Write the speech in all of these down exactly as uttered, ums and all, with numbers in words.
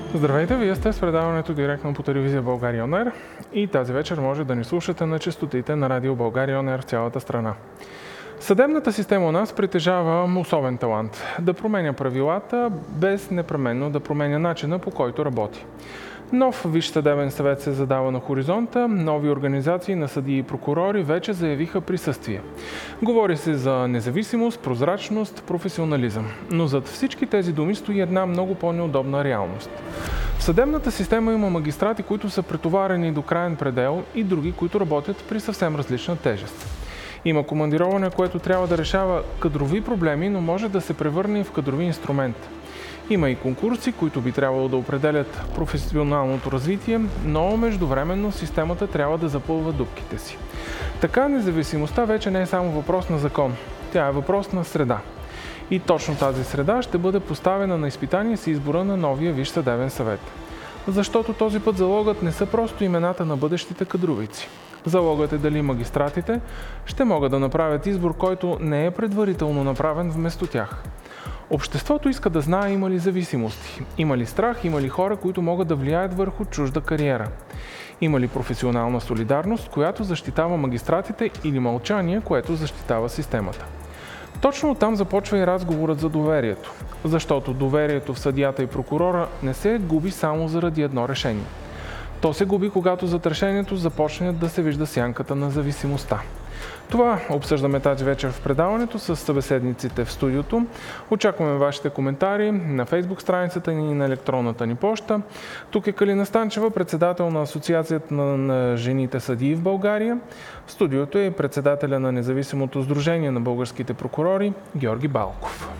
Здравейте, вие сте с предаването директно по телевизия България Он Ер и тази вечер може да ни слушате на честотите на Радио България Он Ер в цялата страна. Съдебната система у нас притежава особен талант да променя правилата, без непременно да променя начина, по който работи. Нов Висш съдебен съвет се задава на хоризонта, нови организации на съдии и прокурори вече заявиха присъствие. Говори се за независимост, прозрачност, професионализъм. Но зад всички тези думи стои една много по-неудобна реалност. В съдебната система има магистрати, които са претоварени до краен предел и други, които работят при съвсем различна тежест. Има командироване, което трябва да решава кадрови проблеми, но може да се превърне в кадрови инструмент. Има и конкурси, които би трябвало да определят професионалното развитие, но междувременно системата трябва да запълва дупките си. Така независимостта вече не е само въпрос на закон, тя е въпрос на среда. И точно тази среда ще бъде поставена на изпитание с избора на новия Висш съдебен съвет. Защото този път залогът не са просто имената на бъдещите кадровици. Залогът е дали магистратите ще могат да направят избор, който не е предварително направен вместо тях. Обществото иска да знае има ли зависимости, има ли страх, има ли хора, които могат да влияят върху чужда кариера. Има ли професионална солидарност, която защитава магистратите, или мълчание, което защитава системата. Точно оттам започва и разговорът за доверието, защото доверието в съдията и прокурора не се губи само заради едно решение. То се губи, когато зад решението започне да се вижда сянката на зависимостта. Това обсъждаме тази вечер в предаването с събеседниците в студиото. Очакваме вашите коментари на фейсбук страницата ни и на електронната ни поща. Тук е Калина Станчева, председател на Асоциацията на жените съдии в България. В студиото е председателя на Независимото сдружение на българските прокурори Георги Балков.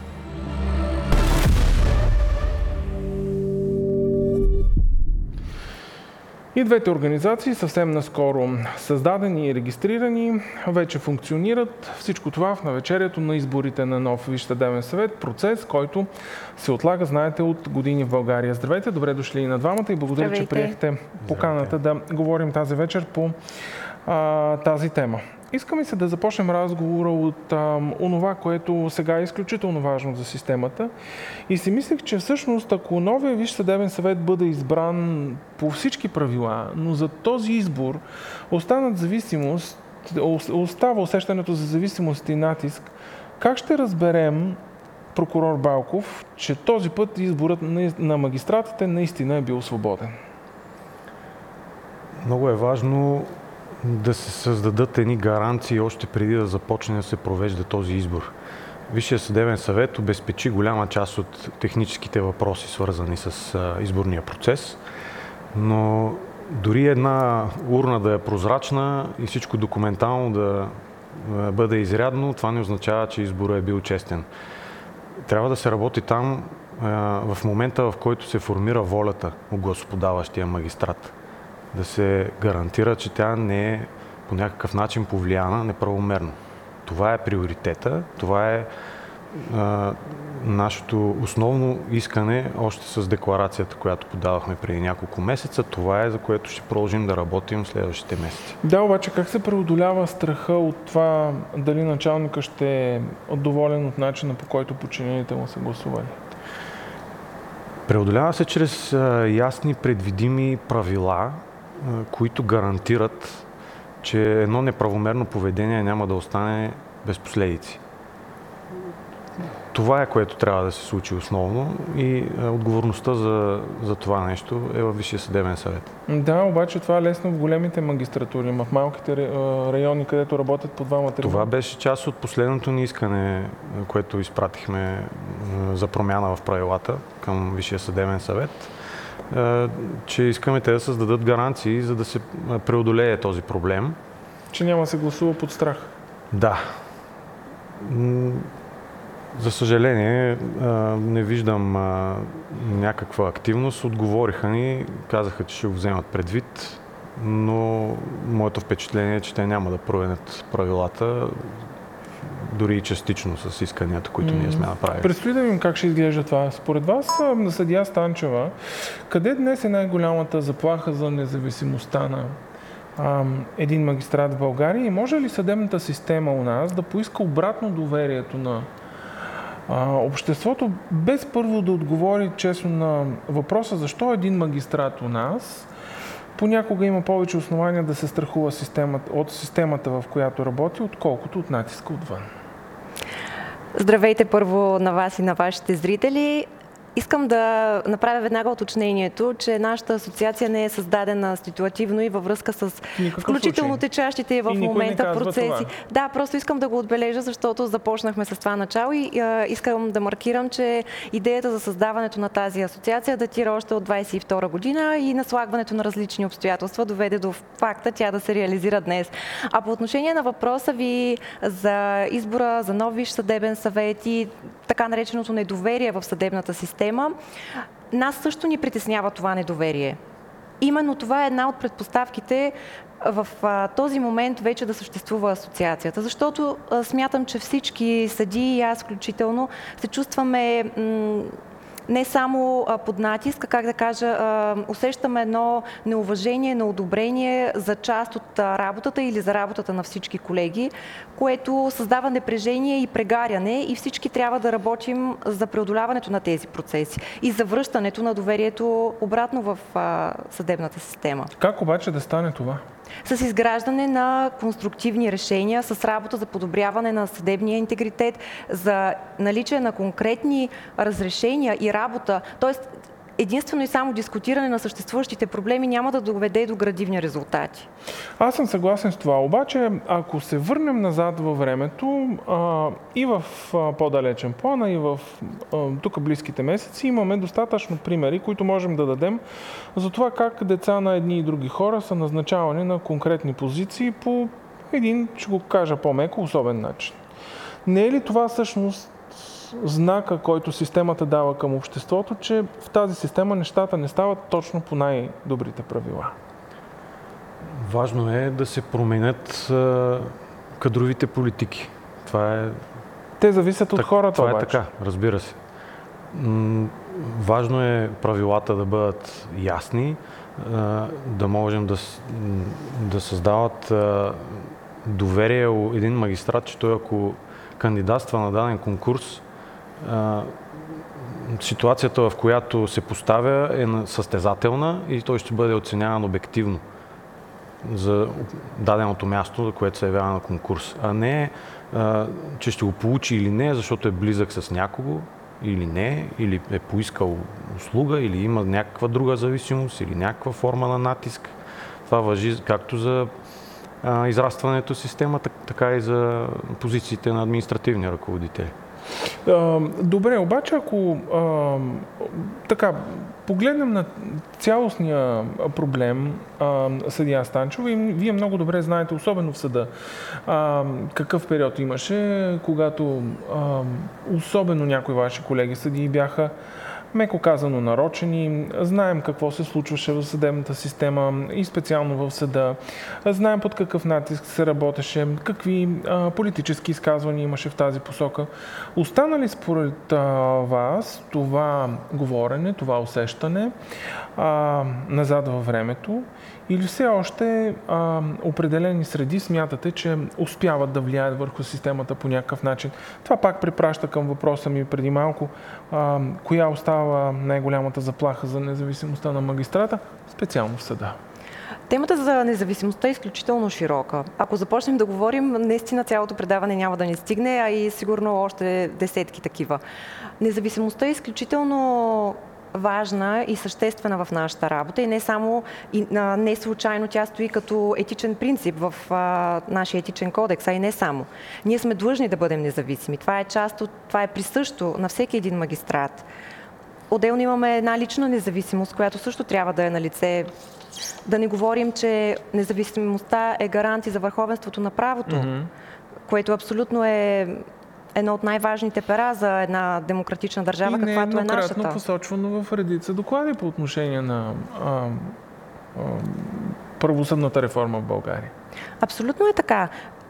И двете организации, съвсем наскоро създадени и регистрирани, вече функционират. Всичко това в навечерието на изборите на нов Висш съдебен съвет, процес, който се отлага, знаете, от години в България. Здравейте, добре дошли и на двамата и благодаря, Здравейте. че приехте поканата да говорим тази вечер по а, тази тема. Искаме се да започнем разговора от а, онова, което сега е изключително важно за системата. И си мислех, че всъщност, ако новия Висш съдебен съвет бъде избран по всички правила, но за този избор останат зависимост, остава усещането за зависимост и натиск, как ще разберем, прокурор Балков, че този път изборът на магистратите наистина е бил свободен? Много е важно да се създадат едни гаранции още преди да започне да се провежда този избор. Висшият съдебен съвет обезпечи голяма част от техническите въпроси, свързани с изборния процес, но дори една урна да е прозрачна и всичко документално да бъде изрядно, това не означава, че изборът е бил честен. Трябва да се работи там в момента, в който се формира волята от гласоподаващия магистрат. Да се гарантира, че тя не е по някакъв начин повлияна неправомерно. Това е приоритета, това е а, нашето основно искане още с декларацията, която подавахме преди няколко месеца. Това е, за което ще продължим да работим в следващите месеци. Да, обаче как се преодолява страха от това дали началника ще е доволен от начина, по който подчинените му са гласували? Преодолява се чрез а, ясни, предвидими правила, които гарантират, че едно неправомерно поведение няма да остане без последици. Това е, което трябва да се случи основно и отговорността за, за това нещо е във Висшия съдебен съвет. Да, обаче това е лесно в големите магистратури, в малките райони, където работят по двама три. Това беше част от последното ни искане, което изпратихме за промяна в правилата към Висшия съдебен съвет, че искаме те да създадат гаранции, за да се преодолее този проблем. Че няма да се гласува под страх. Да. За съжаление, не виждам някаква активност. Отговориха ни, казаха, че ще го вземат предвид, но моето впечатление е, че те няма да променят правилата, дори и частично с исканията, които ние сме направили. Предстои да видим как ще изглежда това. Според вас, на съдия Станчева, къде днес е най-голямата заплаха за независимостта на а, един магистрат в България и може ли съдебната система у нас да поиска обратно доверието на А, обществото, без първо да отговори честно на въпроса защо един магистрат у нас понякога има повече основания да се страхува системата, от системата, в която работи, отколкото от натиска отвън. Здравейте първо на вас и на вашите зрители. Искам да направя веднага уточнението, че нашата асоциация не е създадена ситуативно и във връзка с включително случай. течащите в И момента процеси. Това. Да, просто искам да го отбележа, защото започнахме с това начало и а, искам да маркирам, че идеята за създаването на тази асоциация датира още от двадесет и втора година и наслагването на различни обстоятелства доведе до факта тя да се реализира днес. А по отношение на въпроса ви за избора за нов Висш съдебен съвет и така нареченото недоверие в съдебната система, нас също ни притеснява това недоверие. Именно това е една от предпоставките в а, този момент вече да съществува асоциацията, защото а, смятам, че всички съдии и аз включително се чувстваме м- не само а, под натиск, как да кажа, а, усещаме едно неуважение, неодобрение за част от а, работата или за работата на всички колеги, което създава напрежение и прегаряне и всички трябва да работим за преодоляването на тези процеси и за връщането на доверието обратно в а, съдебната система. Как обаче да стане това? С изграждане на конструктивни решения, с работа за подобряване на съдебния интегритет, за наличие на конкретни разрешения и работа. Тоест, единствено и само дискутиране на съществуващите проблеми няма да доведе до градивни резултати. Аз съм съгласен с това. Обаче, ако се върнем назад във времето а, и в а, по-далечен план, и в а, тук близките месеци, имаме достатъчно примери, които можем да дадем за това как деца на едни и други хора са назначавани на конкретни позиции по един, ще го кажа по-меко, особен начин. Не е ли това всъщност знака, който системата дава към обществото, че в тази система нещата не стават точно по най-добрите правила? Важно е да се променят а, кадровите политики. Това е... Те зависят от так, хората, това обаче. Това е така, разбира се. М- важно е правилата да бъдат ясни, а, да можем да, да създават а, доверие у един магистрат, че той ако кандидатства на даден конкурс, Uh, ситуацията, в която се поставя, е състезателна и той ще бъде оценяван обективно за даденото място, за което се явява на конкурс. А не, uh, че ще го получи или не, защото е близък с някого, или не, или е поискал услуга, или има някаква друга зависимост, или някаква форма на натиск. Това важи както за uh, израстването в системата, така и за позициите на административни ръководители. Добре, обаче ако а, така погледнем на цялостния проблем, а, съдия Станчова, и вие много добре знаете, особено в съда, а, какъв период имаше, когато а, особено някои ваши колеги съдии бяха меко казано нарочени, знаем какво се случваше в съдебната система и специално в съда, знаем под какъв натиск се работеше, какви а, политически изказвания имаше в тази посока. Остана ли според а, вас това говорене, това усещане а, назад във времето или все още а, определени среди смятате, че успяват да влияят върху системата по някакъв начин? Това пак препраща към въпроса ми преди малко. А, коя остава най-голямата заплаха за независимостта на магистрата, специално в съда? Темата за независимостта е изключително широка. Ако започнем да говорим, наистина цялото предаване няма да ни стигне, а и сигурно още десетки такива. Независимостта е изключително важна и съществена в нашата работа и не само, и, а, не случайно тя стои като етичен принцип в а, нашия етичен кодекс, а и не само. Ние сме длъжни да бъдем независими. Това е част от, това е присъщо на всеки един магистрат. Отделно имаме една лична независимост, която също трябва да е на лице. Да не говорим, че независимостта е гаранция за върховенството на правото, mm-hmm. което абсолютно е едно от най-важните пера за една демократична държава, каквато е нашата. И нееднократно посочвано в редица доклади по отношение на а, а, правосъдната реформа в България. Абсолютно е така.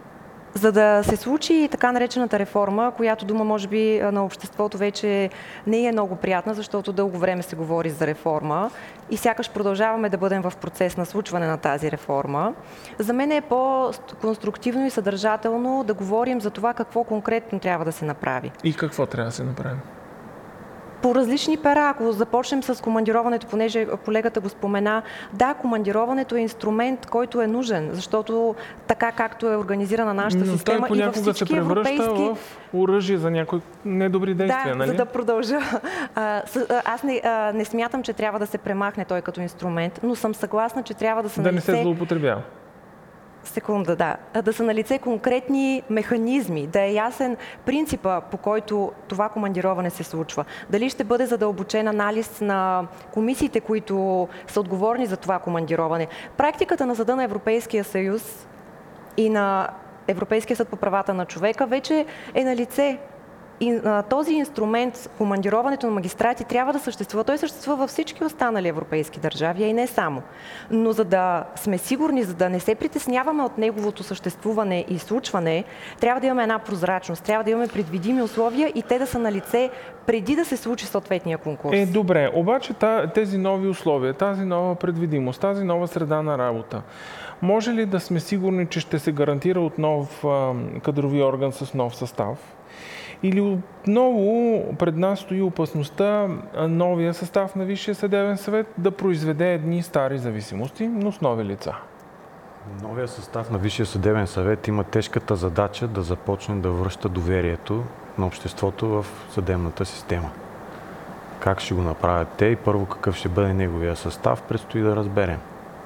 За да се случи така наречената реформа, която дума може би на обществото вече не е много приятна, защото дълго време се говори за реформа и сякаш продължаваме да бъдем в процес на случване на тази реформа, за мен е по-конструктивно и съдържателно да говорим за това какво конкретно трябва да се направи. И какво трябва да се направи? По различни пера, ако започнем с командироването, понеже колегата го спомена, да, командироването е инструмент, който е нужен, защото така както е организирана нашата Но система той и във понякога всички се превръща европейски... в оръжие за някои недобри действия, да, нали? за да продължа. А, с, аз не, а, не смятам, че трябва да се премахне той като инструмент, но съм съгласна, че трябва да се Да налице... не се злоупотребява. Секунда, да. Да са налице конкретни механизми, да е ясен принципа, по който това командироване се случва. Дали ще бъде задълбочен анализ на комисиите, които са отговорни за това командироване. Практиката на Съда на Европейския съюз и на Европейския съд по правата на човека вече е налице. И а, този инструмент, командироването на магистрати, трябва да съществува. Той съществува във всички останали европейски държави, а и не само. Но за да сме сигурни, за да не се притесняваме от неговото съществуване и случване, трябва да имаме една прозрачност, трябва да имаме предвидими условия и те да са налице преди да се случи съответния конкурс. Е, добре, обаче тези нови условия, тази нова предвидимост, тази нова среда на работа, може ли да сме сигурни, че ще се гарантира от нов а, кадрови орган с нов състав? Или отново пред нас стои опасността новия състав на Висшия съдебен съвет да произведе едни стари зависимости, но с нови лица? Новия състав на Висшия съдебен съвет има тежката задача да започне да връща доверието на обществото в съдебната система. Как ще го направят те и първо какъв ще бъде неговия състав, предстои да разберем.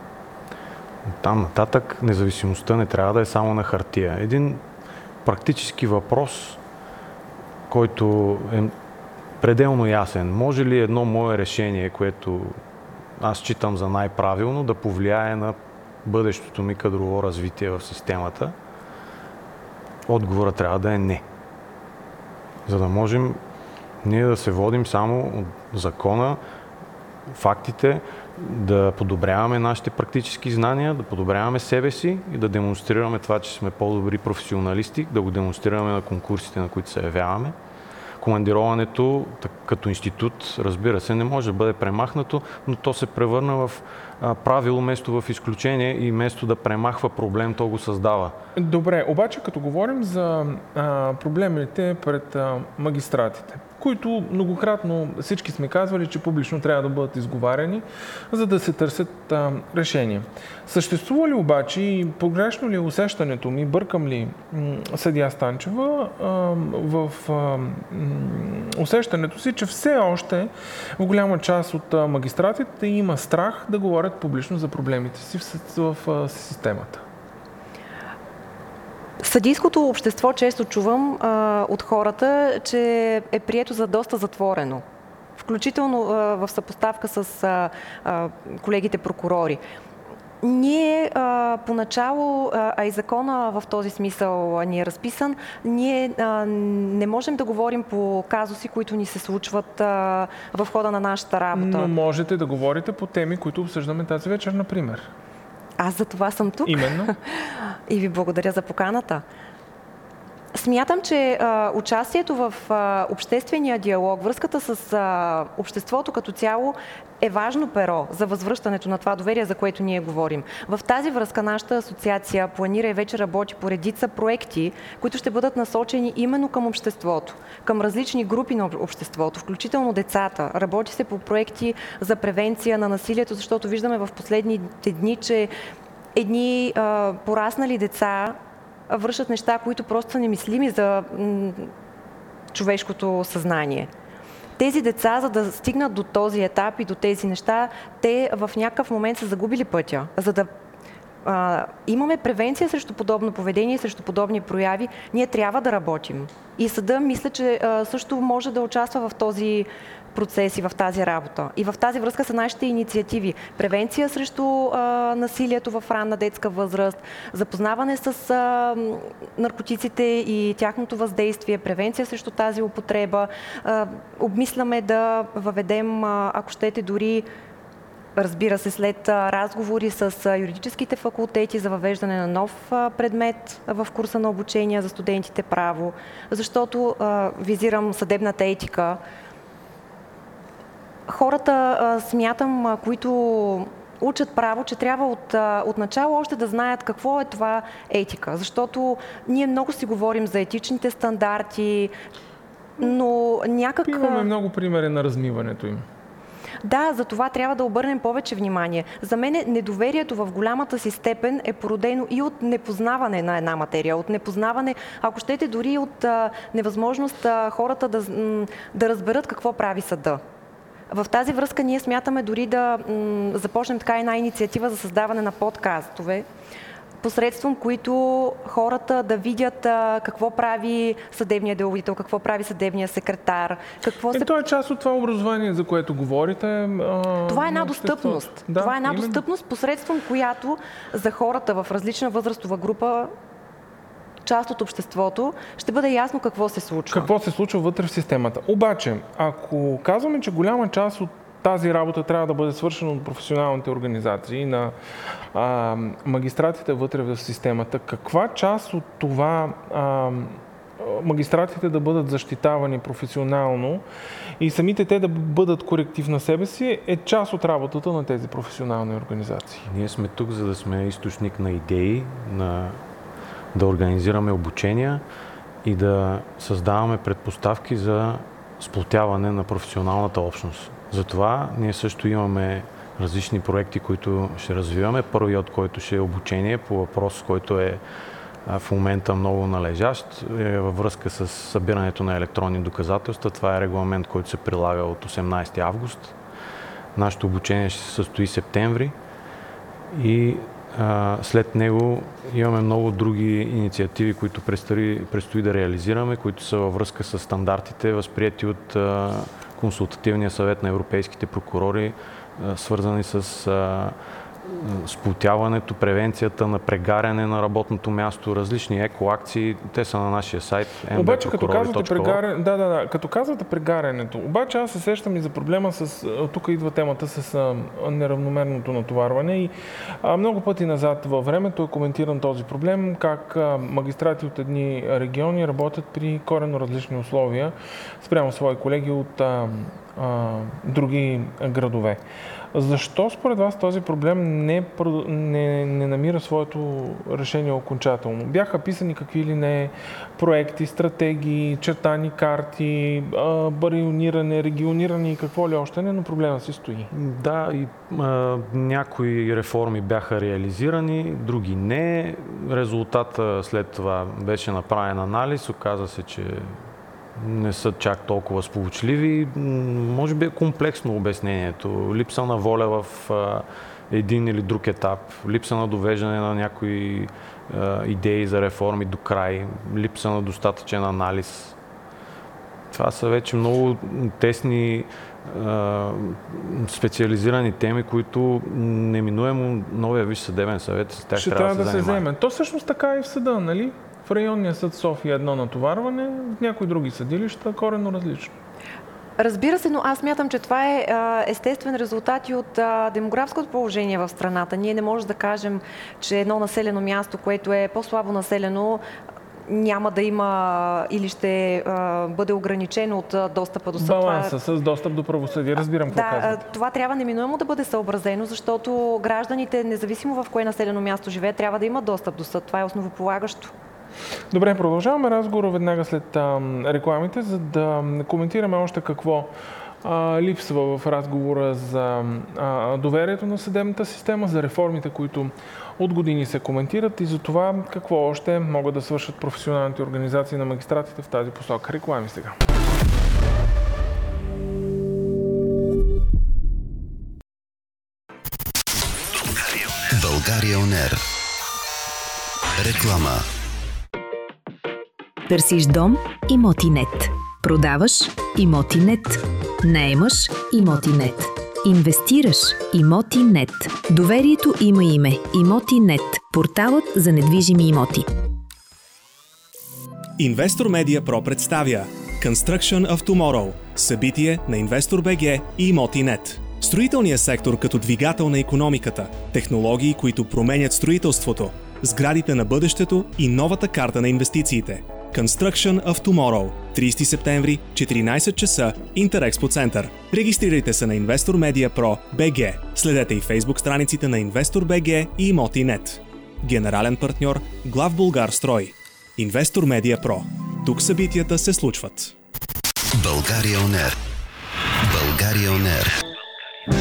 Там нататък независимостта не трябва да е само на хартия. Един практически въпрос, който е пределно ясен. Може ли едно мое решение, което аз считам за най-правилно, да повлияе на бъдещото ми кадрово развитие в системата? Отговорът трябва да е не. За да можем ние да се водим само от закона, фактите, да подобряваме нашите практически знания, да подобряваме себе си и да демонстрираме това, че сме по-добри професионалисти, да го демонстрираме на конкурсите, на които се явяваме. Командироването като институт, разбира се, не може да бъде премахнато, но то се превърна в а, правило, вместо в изключение и вместо да премахва проблем, то го създава. Добре, обаче като говорим за а, проблемите пред а, магистратите, които многократно всички сме казвали, че публично трябва да бъдат изговаряни, за да се търсят а, решения. Съществува ли обаче и погрешно ли е усещането ми, бъркам ли м- съдия Станчева а, в а, м- усещането си, че все още в голяма част от а, магистратите има страх да говорят публично за проблемите си в, в, в а, системата? Съдийското общество често чувам а, от хората, че е прието за доста затворено. Включително а, в съпоставка с а, а, колегите прокурори. Ние а, поначало, а, а и закона в този смисъл ни е разписан, ние а, не можем да говорим по казуси, които ни се случват а, в хода на нашата работа. Но можете да говорите по теми, които обсъждаме тази вечер, например. Аз за това съм тук. Именно. И ви благодаря за поканата. Смятам, че а, участието в а, обществения диалог, връзката с а, обществото като цяло е важно перо за възвръщането на това доверие, за което ние говорим. В тази връзка нашата асоциация планира и вече работи по редица проекти, които ще бъдат насочени именно към обществото, към различни групи на обществото, включително децата. Работи се по проекти за превенция на насилието, защото виждаме в последните дни, че едни а, пораснали деца вършат неща, които просто са немислими за м- човешкото съзнание. Тези деца, за да стигнат до този етап и до тези неща, те в някакъв момент са загубили пътя. За да а, имаме превенция срещу подобно поведение, срещу подобни прояви, ние трябва да работим. И съда мисля, че а, също може да участва в този процес и в тази работа. И в тази връзка са нашите инициативи. Превенция срещу а, насилието в ранна детска възраст, запознаване с а, наркотиците и тяхното въздействие, превенция срещу тази употреба. А, обмисляме да въведем, а, ако щете, дори Разбира се, след разговори с юридическите факултети за въвеждане на нов предмет в курса на обучение за студентите право, защото визирам съдебната етика. Хората, смятам, които учат право, че трябва от, от начало още да знаят какво е това етика, защото ние много си говорим за етичните стандарти, но някак... Имаме много примери на размиването им. Да, за това трябва да обърнем повече внимание. За мен недоверието в голямата си степен е породено и от непознаване на една материя, от непознаване, ако щете, дори от а, невъзможност а, хората да, да разберат какво прави съда. В тази връзка ние смятаме дори да м, започнем така една инициатива за създаване на подкастове, посредством които хората да видят а, какво прави съдебният деловодител, какво прави съдебният секретар, какво е, се... То е част от това образование, за което говорите. А, това е една достъпност. Да, това е една именно. достъпност, посредством която за хората в различна възрастова група, част от обществото, ще бъде ясно какво се случва. Какво се случва вътре в системата. Обаче, ако казваме, че голяма част от тази работа трябва да бъде свършена от професионалните организации на а, магистратите вътре в системата, каква част от това а, магистратите да бъдат защитавани професионално и самите те да бъдат коректив на себе си, е част от работата на тези професионални организации? Ние сме тук, за да сме източник на идеи, на да организираме обучения и да създаваме предпоставки за сплотяване на професионалната общност. Затова ние също имаме различни проекти, които ще развиваме. Първият, от който ще е обучение по въпрос, който е в момента много належащ, е във връзка с събирането на електронни доказателства. Това е регламент, който се прилага от осемнадесети август. Нашето обучение ще се състои септември и а, след него имаме много други инициативи, които предстои, предстои да реализираме, които са във връзка с стандартите, възприети от а, Консултативния съвет на европейските прокурори, а, свързани с а, сплотяването, превенцията на прегаряне на работното място, различни екоакции, те са на нашия сайт. Обаче, като казвате, прегаря... да, да, да, като казвате прегарянето, обаче аз се сещам и за проблема с, тук идва темата с а, неравномерното натоварване и а, много пъти назад във времето е коментиран този проблем, как а, магистрати от едни региони работят при коренно различни условия спрямо свои колеги от а, а, други градове. Защо според вас този проблем не, не, не намира своето решение окончателно? Бяха писани какви ли не проекти, стратегии, чертани карти, бариониране, региониране и какво ли още не, но проблема си стои. Да, и а, някои реформи бяха реализирани, други не. Резултата след това беше направен анализ, оказа се, че не са чак толкова сполучливи. Може би е комплексно обяснението. Липса на воля в а, един или друг етап, липса на довеждане на някои а, идеи за реформи до край, липса на достатъчен анализ. Това са вече много тесни а, специализирани теми, които неминуемо новия Висш съдебен съвет с тях ще трябва, трябва да се занимава. вземе. То всъщност така и в съда, нали? В районния съд София едно натоварване, в някои други съдилища коренно различно. Разбира се, но аз мятам, че това е а, естествен резултат и от а, демографското положение в страната. Ние не можем да кажем, че едно населено място, което е по-слабо населено, няма да има или ще а, бъде ограничено от а, достъпа до съд. Баланса с достъп до правосъдие. Разбирам какво да, казвате. Това трябва неминуемо да бъде съобразено, защото гражданите, независимо в кое населено място живеят, трябва да имат достъп до съд. Това е основополагащо. Добре, продължаваме разговора веднага след а, рекламите, за да коментираме още какво а, липсва в разговора за а, доверието на съдебната система, за реформите, които от години се коментират и за това какво още могат да свършат професионалните организации на магистратите в тази посока. Реклами сега. България Он Ер. Реклама. Търсиш дом? Имотинет. Продаваш? Имотинет. Наемаш? Имотинет. Инвестираш? Имотинет. Доверието има име. Имотинет. Порталът за недвижими имоти. Инвестор Медиа Про представя Construction of Tomorrow. Събитие на Инвестор БГ и Имотинет. Строителният сектор като двигател на икономиката, технологии, които променят строителството, сградите на бъдещето и новата карта на инвестициите. Construction of Tomorrow. тридесети септември, четиринайсет часа, Интерекспо център. Регистрирайте се на Investor Media Pro би джи. Следете и Facebook страниците на Investor би джи и Имоти.нет. Генерален партньор Главбулгарстрой. Investor Media Pro. Тук събитията се случват. България On Air. България On Air.